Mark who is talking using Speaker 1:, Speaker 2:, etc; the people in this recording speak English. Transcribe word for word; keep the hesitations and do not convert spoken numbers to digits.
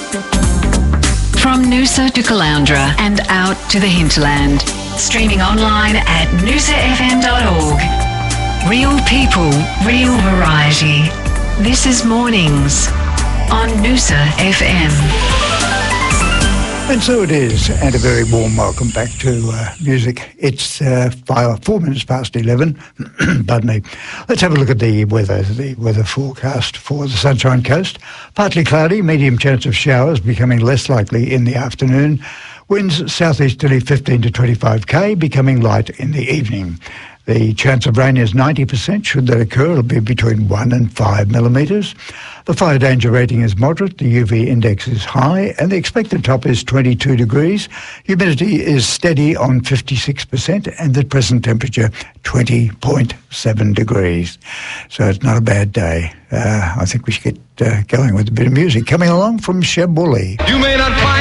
Speaker 1: From Noosa to Caloundra and out to the hinterland. Streaming online at noosa f m dot org. Real people, real variety. This is Mornings on Noosa F M.
Speaker 2: And so it is, and a very warm welcome back to uh, music. It's uh, five, four minutes past eleven. Pardon me. Let's have a look at the weather, the weather forecast for the Sunshine Coast. Partly cloudy, medium chance of showers, becoming less likely in the afternoon. Winds southeasterly fifteen to twenty-five k, becoming light in the evening. The chance of rain is ninety percent. Should that occur, it'll be between one and five millimetres. The fire danger rating is moderate, the U V index is high, and the expected top is twenty-two degrees. Humidity is steady on fifty-six percent, and the present temperature twenty point seven degrees. So it's not a bad day. Uh, I think we should get uh, going with a bit of music. Coming along from Sheb Woolley.
Speaker 3: You may not find